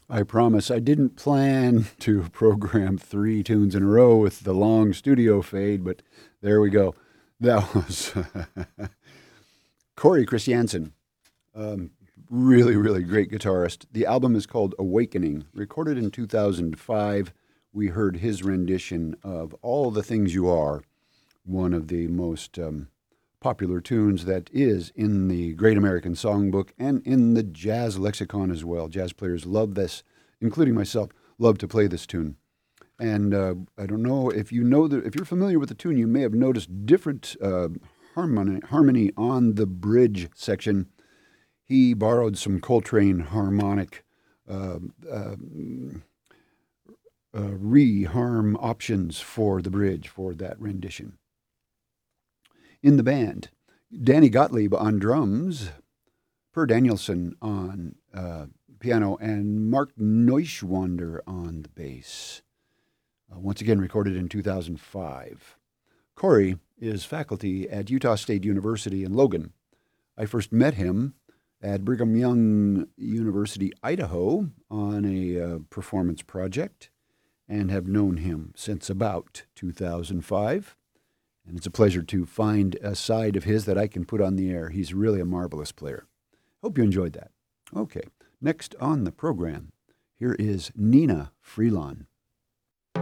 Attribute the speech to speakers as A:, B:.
A: I promise I didn't plan to program three tunes in a row with the long studio fade, but there we go. That was Corey Christiansen. Um, really, really great guitarist. The album is called Awakening, recorded in 2005. We heard his rendition of All the Things You Are, one of the most popular tunes that is in the Great American Songbook and in the jazz lexicon as well. Jazz players love this, including myself, love to play this tune. And I don't know if you know that if you're familiar with the tune, you may have noticed different harmony on the bridge section. He borrowed some Coltrane harmonic uh, uh, re-harm options for the bridge for that rendition. In the band, Danny Gottlieb on drums, Per Danielson on piano, and Mark Neuschwander on the bass. Once again, recorded in 2005. Corey is faculty at Utah State University in Logan. I first met him at Brigham Young University, Idaho, on a performance project and have known him since about 2005. And it's a pleasure to find a side of his that I can put on the air. He's really a marvelous player. Hope you enjoyed that. Okay, next on the program, here is Nina Freelon.